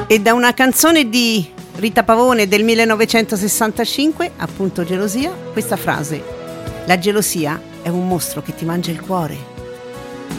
E da una canzone di Rita Pavone del 1965, appunto Gelosia, questa frase: la gelosia è un mostro che ti mangia il cuore.